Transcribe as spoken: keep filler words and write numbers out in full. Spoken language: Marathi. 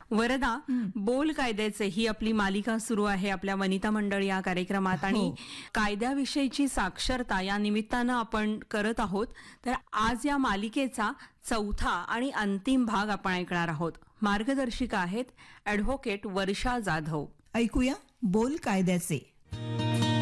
वरदा, बोल कायद्याचे ही आपली मालिका सुरू आहे आपल्या वनिता मंडळ या कार्यक्रमात आणि हो. कायद्याविषयीची साक्षरता या निमित्तानं आपण करत आहोत. तर आज या मालिकेचा चौथा आणि अंतिम भाग आपण ऐकणार आहोत. मार्गदर्शिका आहेत ॲडव्होकेट वर्षा जाधव. ऐकूया बोल कायद्याचे.